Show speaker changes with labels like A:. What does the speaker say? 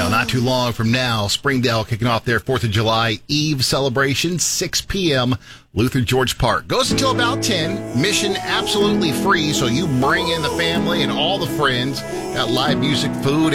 A: Well, not too long from now, Springdale kicking off their 4th of July Eve celebration, 6 p.m., Luther George Park. Goes until about 10. Mission absolutely free, so you bring in the family and all the friends. Got live music, food,